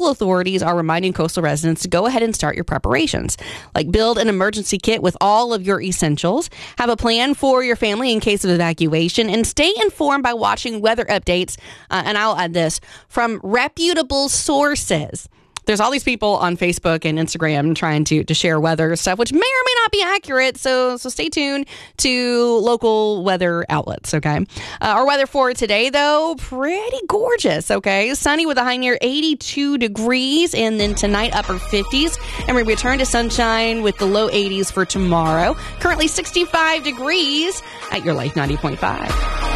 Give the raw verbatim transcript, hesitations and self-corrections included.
local authorities are reminding coastal residents to go ahead and start your preparations. Like build an emergency kit with all of your essentials, have a plan for your family in case of evacuation, and stay informed by watching weather updates. Uh, and I'll add this, from reputable sources. There's all these people on Facebook and Instagram trying to, to share weather stuff, which may or may not be accurate. So so stay tuned to local weather outlets, okay? Uh, our weather for today, though, pretty gorgeous, okay? Sunny with a high near eighty-two degrees, and then tonight upper fifties. And we return to sunshine with the low eighties for tomorrow. Currently sixty-five degrees at your Life ninety point five.